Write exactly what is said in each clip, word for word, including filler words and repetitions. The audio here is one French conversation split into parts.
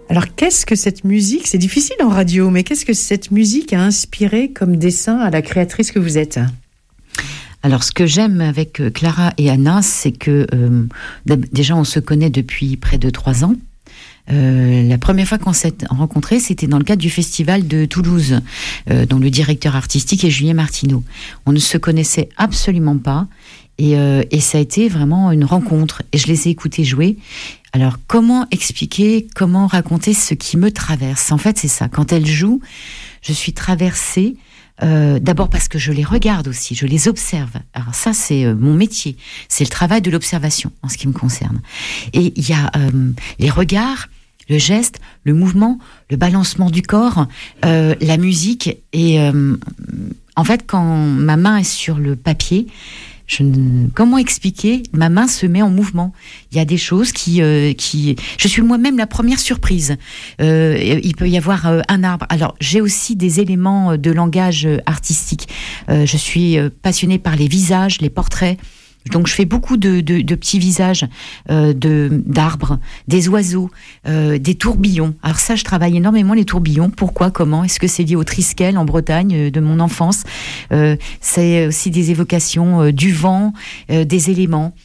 Alors, qu'est-ce que cette musique, c'est difficile en radio, mais qu'est-ce que cette musique a inspiré comme dessin à la créatrice que vous êtes ? Alors, ce que j'aime avec Clara et Anna, c'est que euh, déjà, on se connaît depuis près de trois ans. Euh, la première fois qu'on s'est rencontrés, c'était dans le cadre du festival de Toulouse, euh, dont le directeur artistique est Julien Martineau. On ne se connaissait absolument pas, et, euh, et ça a été vraiment une rencontre. Et je les ai écoutés jouer. Alors, comment expliquer, comment raconter ce qui me traverse ? En fait, c'est ça. Quand elles jouent, je suis traversée. Euh, d'abord parce que je les regarde aussi, je les observe. Alors ça, c'est euh, mon métier. C'est le travail de l'observation en ce qui me concerne. Et il y a euh, les regards, le geste, le mouvement, le balancement du corps, euh, la musique. Et euh, en fait, quand ma main est sur le papier, je ne... comment expliquer ? Ma main se met en mouvement. Il y a des choses qui, euh, qui... Je suis moi-même la première surprise. Euh, il peut y avoir euh, un arbre. Alors, j'ai aussi des éléments de langage artistique. Euh, je suis passionnée par les visages, les portraits. Donc, je fais beaucoup de, de, de petits visages euh, de, d'arbres, des oiseaux, euh, des tourbillons. Alors ça, je travaille énormément les tourbillons. Pourquoi ? Comment ? Est-ce que c'est lié au Triskel en Bretagne euh, de mon enfance ? euh, C'est aussi des évocations euh, du vent, euh, des éléments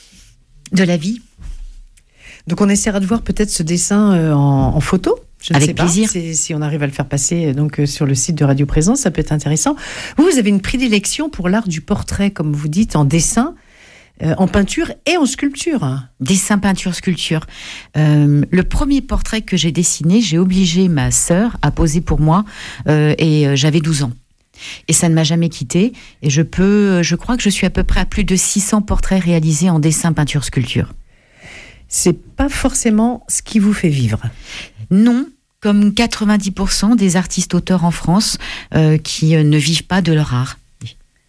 de la vie. Donc, on essaiera de voir peut-être ce dessin euh, en, en photo. Je ne Avec sais pas. plaisir. C'est, si on arrive à le faire passer donc euh, sur le site de Radio Présence, ça peut être intéressant. Vous, vous avez une prédilection pour l'art du portrait, comme vous dites, en dessin. Euh, en peinture et en sculpture. Dessin, peinture, sculpture. Euh, le premier portrait que j'ai dessiné, j'ai obligé ma sœur à poser pour moi euh, et euh, j'avais douze ans. Et ça ne m'a jamais quittée. Et je peux, je crois que je suis à peu près à plus de six cents portraits réalisés en dessin, peinture, sculpture. C'est pas forcément ce qui vous fait vivre. Non. Comme quatre-vingt-dix pour cent des artistes-auteurs en France euh, qui euh, ne vivent pas de leur art. Donc ?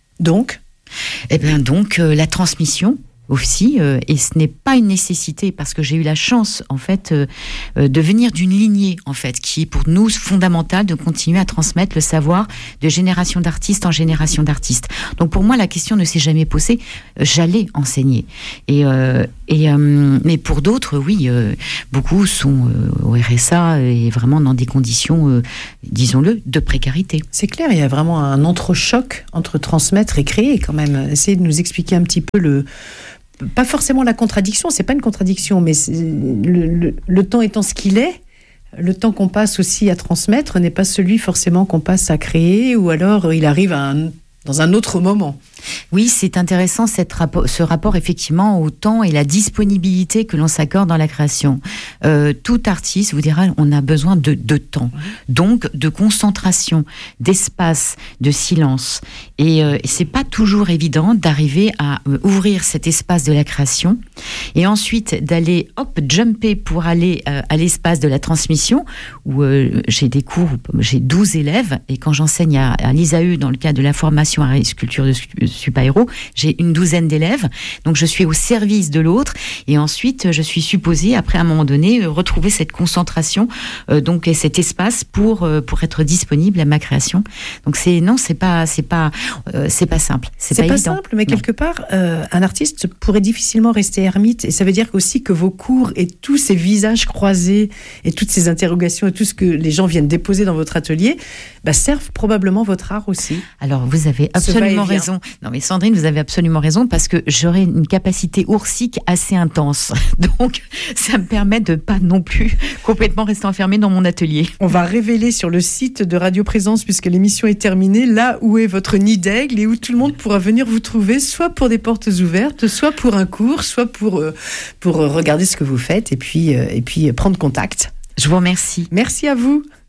Eh bien donc euh, la transmission aussi, euh, et ce n'est pas une nécessité parce que j'ai eu la chance en fait euh, euh, de venir d'une lignée en fait qui est pour nous fondamentale de continuer à transmettre le savoir de génération d'artistes en génération d'artistes. Donc pour moi la question ne s'est jamais posée, euh, j'allais enseigner et, euh, et euh, mais pour d'autres oui euh, beaucoup sont euh, au R S A et vraiment dans des conditions euh, disons-le de précarité. C'est clair, il y a vraiment un entrechoc entre transmettre et créer quand même. Essayez de nous expliquer un petit peu le pas forcément la contradiction, c'est pas une contradiction, mais le, le, le temps étant ce qu'il est, le temps qu'on passe aussi à transmettre n'est pas celui forcément qu'on passe à créer, ou alors il arrive à un, dans un autre moment. Oui, c'est intéressant cette rapport, ce rapport effectivement au temps et la disponibilité que l'on s'accorde dans la création. Euh, tout artiste vous dira on a besoin de, de temps, donc de concentration, d'espace, de silence. Et, euh, et c'est pas toujours évident d'arriver à euh, ouvrir cet espace de la création et ensuite d'aller hop jumper pour aller euh, à l'espace de la transmission où euh, j'ai des cours, j'ai douze élèves et quand j'enseigne à, à l'I S A E dans le cadre de la formation à sculpture de super-héros, j'ai une douzaine d'élèves, donc je suis au service de l'autre, et ensuite je suis supposée, après à un moment donné, retrouver cette concentration, euh, donc et cet espace pour euh, pour être disponible à ma création. Donc c'est non, c'est pas c'est pas euh, c'est pas simple, c'est, c'est pas, pas évident. simple, mais non. quelque part, euh, un artiste pourrait difficilement rester ermite, et ça veut dire aussi que vos cours et tous ces visages croisés et toutes ces interrogations et tout ce que les gens viennent déposer dans votre atelier, bah, servent probablement votre art aussi. Alors vous avez absolument raison. Non mais Sandrine, vous avez absolument raison parce que j'aurai une capacité oursique assez intense. Donc ça me permet de pas non plus complètement rester enfermée dans mon atelier. On va révéler sur le site de Radio Présence, puisque l'émission est terminée, là où est votre nid d'aigle et où tout le monde pourra venir vous trouver, soit pour des portes ouvertes, soit pour un cours, soit pour, euh, pour regarder ce que vous faites et puis, euh, et puis prendre contact. Je vous remercie. Merci à vous.